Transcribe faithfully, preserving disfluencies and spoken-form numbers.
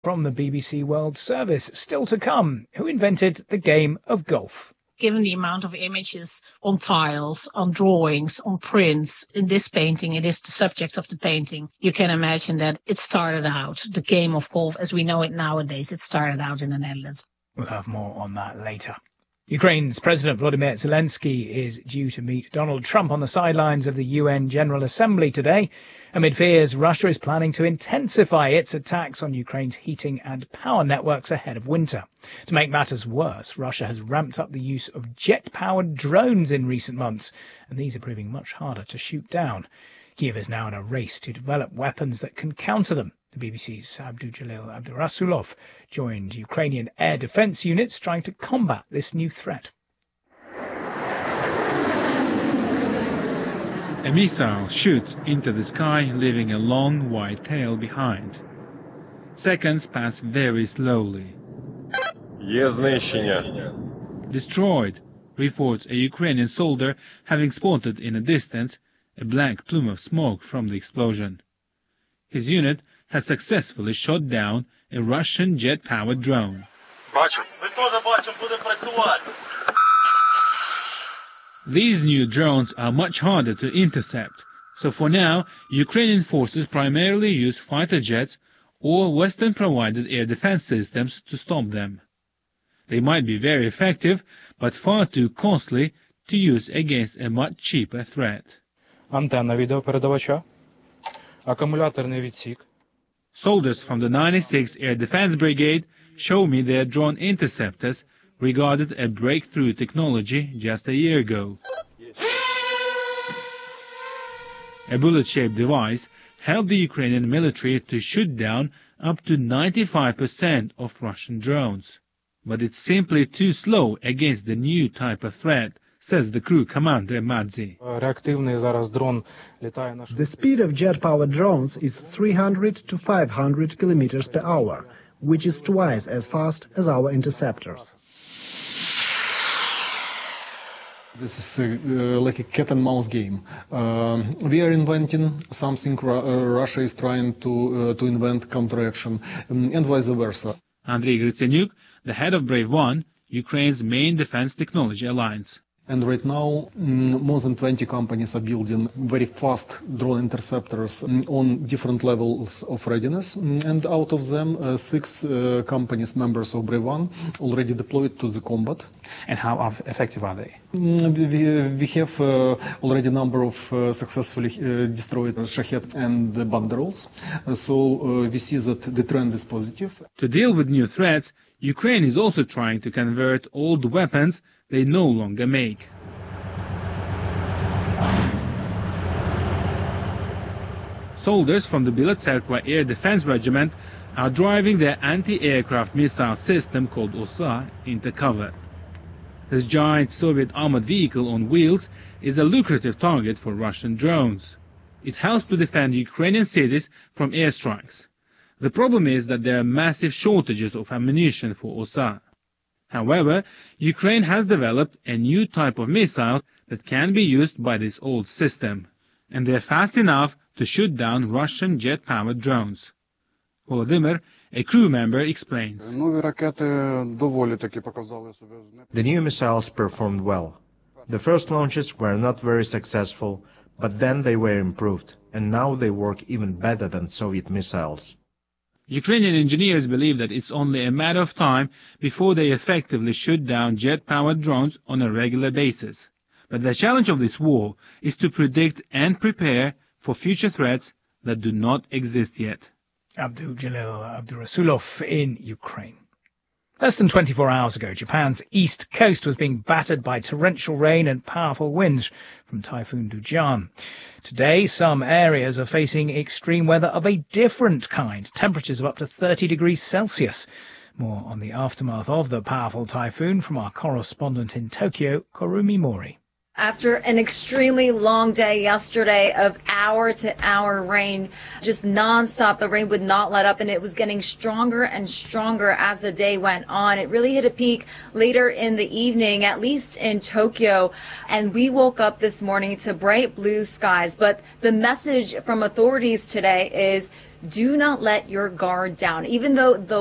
from the B B C World Service. Still to come, who invented the game of golf? Given the amount of images on tiles, on drawings, on prints, in this painting, it is the subject of the painting. You can imagine that it started out, the game of golf as we know it nowadays, it started out in the Netherlands. We'll have more on that later. Ukraine's President Volodymyr Zelensky is due to meet Donald Trump on the sidelines of the U N General Assembly today, amid fears Russia is planning to intensify its attacks on Ukraine's heating and power networks ahead of winter. To make matters worse, Russia has ramped up the use of jet-powered drones in recent months, and these are proving much harder to shoot down. Kiev is now in a race to develop weapons that can counter them. The B B C's Abdujalil Abdurasulov joined Ukrainian air defense units trying to combat this new threat. A missile shoots into the sky, leaving a long white tail behind. Seconds pass very slowly. Destroyed, reports a Ukrainian soldier having spotted in a distance a black plume of smoke from the explosion. His unit has successfully shot down a Russian jet-powered drone. These new drones are much harder to intercept, so for now, Ukrainian forces primarily use fighter jets or Western-provided air defense systems to stop them. They might be very effective, but far too costly to use against a much cheaper threat. Антенна відеопередавача, акумуляторний відсік. Soldiers from the ninety-sixth Air Defense Brigade show me their drone interceptors, regarded a breakthrough technology just a year ago. A bullet-shaped device helped the Ukrainian military to shoot down up to ninety-five percent of Russian drones. But it's simply too slow against the new type of threat, says the crew commander Madzi. The speed of jet-powered drones is three hundred to five hundred kilometers per hour, which is twice as fast as our interceptors. This is uh, like a cat and mouse game. Uh, we are inventing something Ru uh, Russia is trying to uh, to invent counteraction, um, and vice versa. Andrei Gritsenyuk, the head of Brave One, Ukraine's main defense technology alliance. And right now, mm, more than twenty companies are building very fast drone interceptors mm, on different levels of readiness. Mm, and out of them, uh, six uh, companies, members of Brave One, already deployed to the combat. And how effective are they? Mm, we, we have uh, already a number of uh, successfully uh, destroyed Shahed and uh, Banderols. Uh, so uh, we see that the trend is positive. To deal with new threats, Ukraine is also trying to convert old weapons they no longer make. Soldiers from the Bila Tserkva Air Defense Regiment are driving their anti-aircraft missile system called Osa into cover. This giant Soviet armored vehicle on wheels is a lucrative target for Russian drones. It helps to defend Ukrainian cities from airstrikes. The problem is that there are massive shortages of ammunition for Osa. However, Ukraine has developed a new type of missile that can be used by this old system, and they're fast enough to shoot down Russian jet-powered drones. Volodymyr, a crew member, explains. The new missiles performed well. The first launches were not very successful, but then they were improved, and now they work even better than Soviet missiles. Ukrainian engineers believe that it's only a matter of time before they effectively shoot down jet-powered drones on a regular basis. But the challenge of this war is to predict and prepare for future threats that do not exist yet. Abdujalil Abdurasulov in Ukraine. Less than twenty-four hours ago, Japan's east coast was being battered by torrential rain and powerful winds from Typhoon Dujan. Today, some areas are facing extreme weather of a different kind, temperatures of up to thirty degrees Celsius. More on the aftermath of the powerful typhoon from our correspondent in Tokyo, Kurumi Mori. After an extremely long day yesterday of hour-to-hour rain, just nonstop, the rain would not let up, and it was getting stronger and stronger as the day went on. It really hit a peak later in the evening, at least in Tokyo, and we woke up this morning to bright blue skies. But the message from authorities today is, do not let your guard down. Even though the